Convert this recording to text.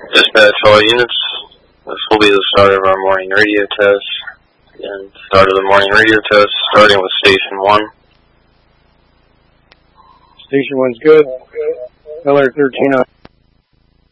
Dispatch all units. This will be the start of our morning radio test. And start of the morning radio test, starting with Station 1. Station 1's good. LR 13 on.